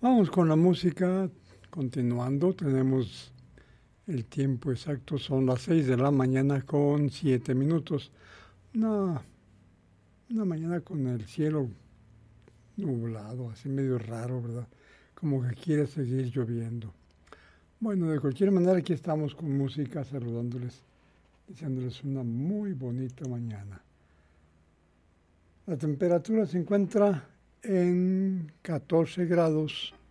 Vamos con la música, continuando, tenemos el tiempo exacto, son las 6 de la mañana con 7 minutos. Una mañana con el cielo nublado, así medio raro, ¿verdad? Como que quiere seguir lloviendo. Bueno, de cualquier manera aquí estamos con música, saludándoles, deseándoles una muy bonita mañana. La temperatura se encuentra en 14 grados